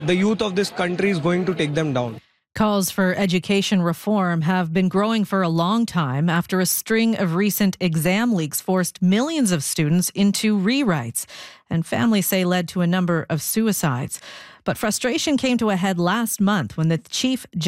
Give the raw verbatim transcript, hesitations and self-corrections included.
The youth of this country is going to take them down. Calls for education reform have been growing for a long time after a string of recent exam leaks forced millions of students into rewrites, and families say led to a number of suicides. But frustration came to a head last month when the chief